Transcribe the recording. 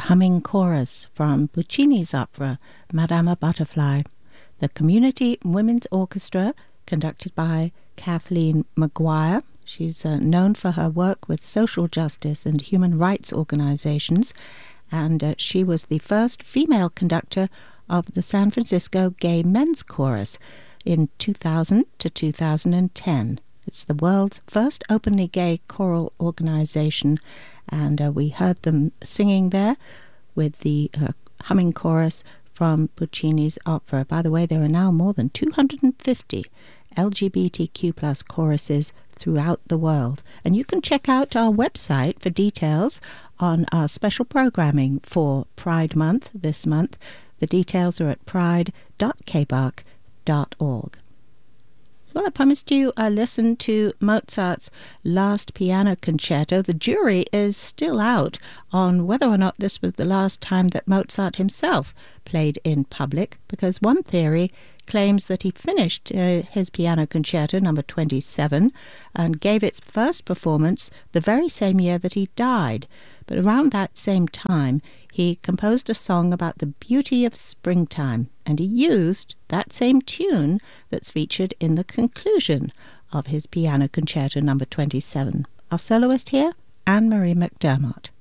humming chorus from Puccini's opera Madama Butterfly. The Community Women's Orchestra, conducted by Kathleen Maguire. She's known for her work with social justice and human rights organizations, and she was the first female conductor of the San Francisco Gay Men's Chorus in 2000 to 2010. It's the world's first openly gay choral organization, and we heard them singing there with the humming chorus from Puccini's opera. By the way, there are now more than 250 LGBTQ plus choruses throughout the world. And you can check out our website for details on our special programming for Pride Month this month. The details are at pride.kbark.org. Well, I promised you I listened to Mozart's last piano concerto. The jury is still out on whether or not this was the last time that Mozart himself played in public, because one theory claims that he finished his piano concerto number 27 and gave its first performance the very same year that he died. But around that same time, he composed a song about the beauty of springtime, and he used that same tune that's featured in the conclusion of his piano concerto number 27. Our soloist here, Anne-Marie McDermott.